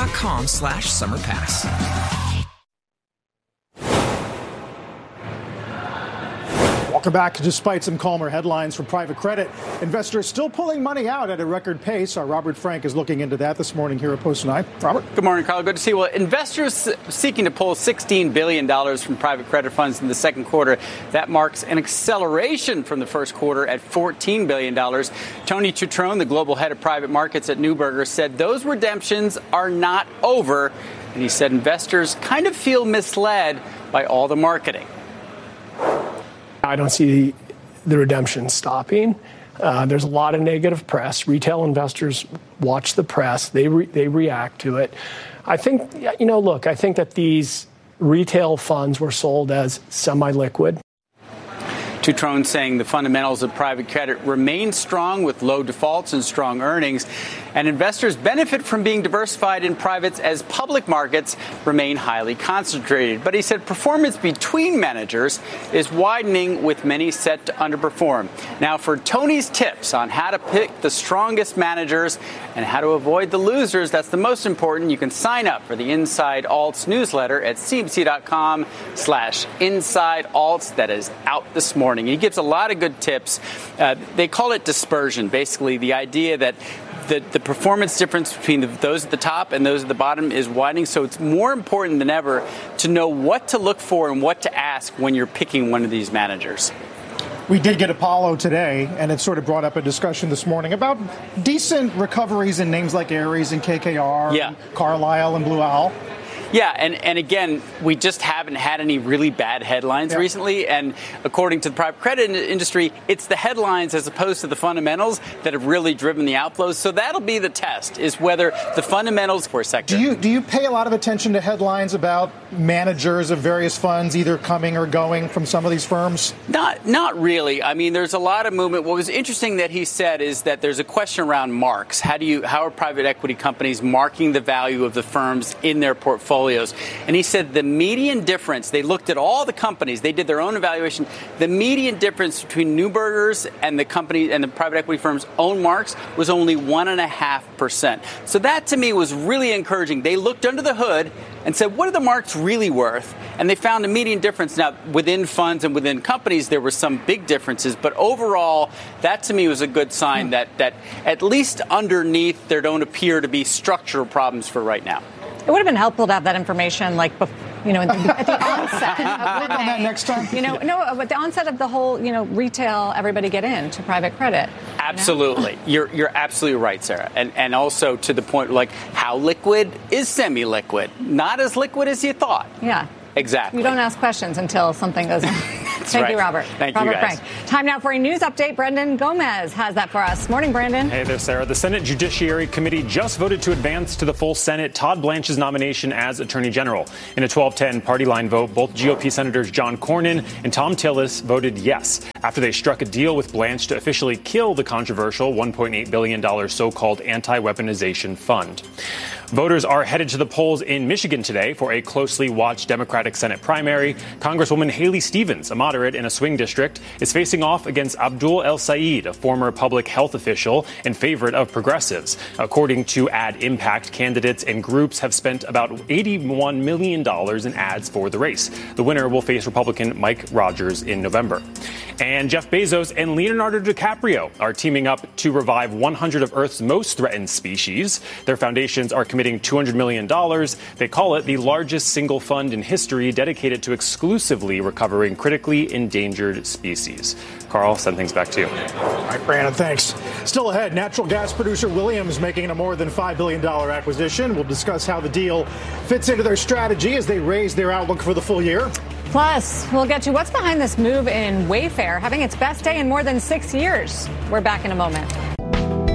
cbc.com/summerpass. Welcome back. Despite some calmer headlines for private credit, investors still pulling money out at a record pace. Our Robert Frank is looking into that this morning here at Post 9. Robert? Good morning, Carl. Good to see you. Well, investors seeking to pull $16 billion from private credit funds in the second quarter. That marks an acceleration from the first quarter at $14 billion. Tony Citrone, the global head of private markets at Neuberger, said those redemptions are not over. And he said investors kind of feel misled by all the marketing. I don't see the redemption stopping. There's a lot of negative press. Retail investors watch the press. They react to it. I think, I think that these retail funds were sold as semi-liquid. Citrone saying the fundamentals of private credit remain strong with low defaults and strong earnings. And investors benefit from being diversified in privates as public markets remain highly concentrated. But he said performance between managers is widening with many set to underperform. Now for Tony's tips on how to pick the strongest managers and how to avoid the losers, that's the most important. You can sign up for the Inside Alts newsletter at cbc.com/Inside Alts that is out this morning. He gives a lot of good tips. They call it dispersion, basically the idea that the performance difference between those at the top and those at the bottom is widening. So it's more important than ever to know what to look for and what to ask when you're picking one of these managers. We did get Apollo today, and it sort of brought up a discussion this morning about decent recoveries in names like Ares and KKR, and Carlyle and Blue Owl. Yeah, and again, we just haven't had any really bad headlines recently. And according to the private credit industry, it's the headlines as opposed to the fundamentals that have really driven the outflows. So that'll be the test, is whether the fundamentals for a sector. Do you pay a lot of attention to headlines about managers of various funds either coming or going from some of these firms? Not really. I mean, there's a lot of movement. What was interesting that he said is that there's a question around marks. How are private equity companies marking the value of the firms in their portfolio? And he said the median difference, they looked at all the companies, they did their own evaluation. The median difference between Neuberger's and the company and the private equity firm's own marks was only 1.5%. So that to me was really encouraging. They looked under the hood and said, what are the marks really worth? And they found a median difference. Now, within funds and within companies, there were some big differences. But overall, that to me was a good sign that at least underneath, there don't appear to be structural problems for right now. It would have been helpful to have that information, at the onset. Work on that next time. At the onset of the whole, retail, everybody get into private credit. Absolutely. You're absolutely right, Sarah. And also to the point, how liquid is semi-liquid? Not as liquid as you thought. Yeah. Exactly. You don't ask questions until something goes on. Thank you, Robert. Thank you, guys. Frank. Time now for a news update. Brendan Gomez has that for us. Morning, Brendan. Hey there, Sarah. The Senate Judiciary Committee just voted to advance to the full Senate Todd Blanche's nomination as Attorney General. In a 12-10 party line vote, both GOP Senators John Cornyn and Thom Tillis voted yes after they struck a deal with Blanche to officially kill the controversial $1.8 billion so-called anti-weaponization fund. Voters are headed to the polls in Michigan today for a closely watched Democratic Senate primary. Congresswoman Haley Stevens, a moderate in a swing district, is facing off against Abdul El Sayed, a former public health official and favorite of progressives. According to Ad Impact, candidates and groups have spent about $81 million in ads for the race. The winner will face Republican Mike Rogers in November. And Jeff Bezos and Leonardo DiCaprio are teaming up to revive 100 of Earth's most threatened species. Their foundations are committing $200 million. They call it the largest single fund in history dedicated to exclusively recovering critically endangered species. Carl, send things back to you. All right, Brandon, thanks. Still ahead, natural gas producer Williams making a more than $5 billion acquisition. We'll discuss how the deal fits into their strategy as they raise their outlook for the full year. Plus, we'll get to what's behind this move in Wayfair having its best day in more than 6 years. We're back in a moment.